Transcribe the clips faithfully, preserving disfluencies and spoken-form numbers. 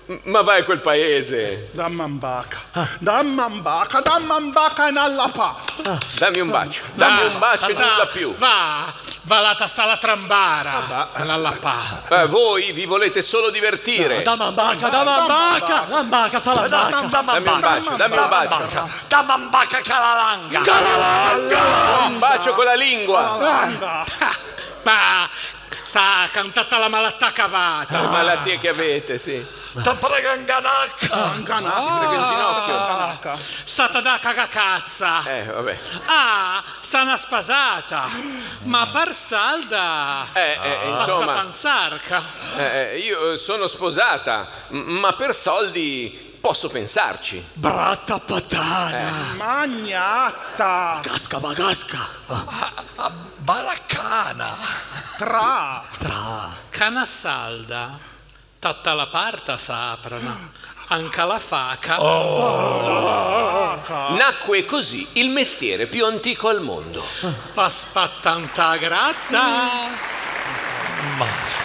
Ma vai a quel paese. Dammambaka, dammambaka, dammambaka nella pa. Dammi un bacio, dammi un bacio e nulla più. Va, va la tassala trambara, nella pa. Eh, voi vi volete solo divertire. Dammambaka, dammambaka, dammambaka, salambaka. Dammi un bacio, dammi un bacio. Dammambaka calalanga. Un bacio con la lingua. Ma sa, cantata la malattia cavata. Le malattie che avete, sì. Tapraganganacca. Ganati, Prego il ginocchio. Stata da cagacazza. Eh, vabbè. Ah, sana spasata. Ma par salda. Eh, eh, Passa insomma, pansarca. eh, io sono sposata, m- ma per soldi posso pensarci. Bratta patana. Magnatta. Gasca bagasca. Baraccana. Tra. Tra. Cana salda. Tatta la parta saprana. Anche la faca. Nacque così il mestiere più antico al mondo. Fa spattanta gratta. Ma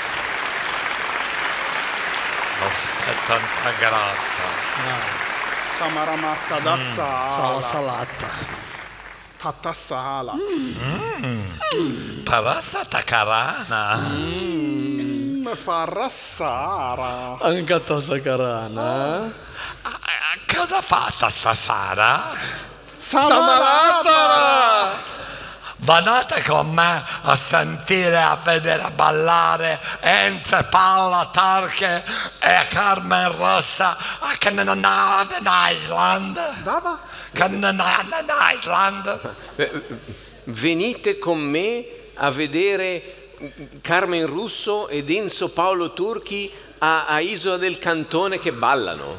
aspetta tanta gratta. Samaramasta da Sala sala. salata. Fatta sala. Tarassa tacarana. Mm, fa rassara. Anche tassa carana. Cosa ha fatto stasera? Samarata. Venite con me a sentire, a vedere, a ballare Enze, Paola, Tarche e Carmen Rossa a Canaan Island. Dava? Canaan Island. Venite con me a vedere Carmen Russo ed Enzo Paolo Turchi a, a Isola del Cantone che ballano.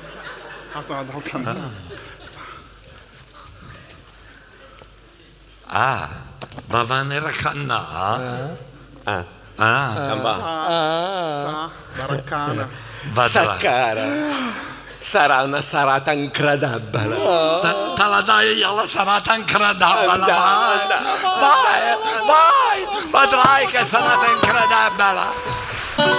Ah, va venire canna? Ah, Ah, Cambà. Sa. Baraccana. vadrà. Saccara. Sarà una serata incredibile. Te, te la dai io la serata incredibile. Anda, Vai, anda. vai, vai, vedrai che serata incredibile.